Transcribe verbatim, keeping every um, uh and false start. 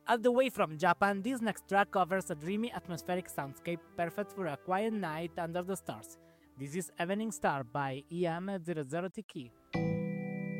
All the way from Japan, this next track covers a dreamy atmospheric soundscape perfect for a quiet night under the stars. This is Evening Star by E M zero zero T K.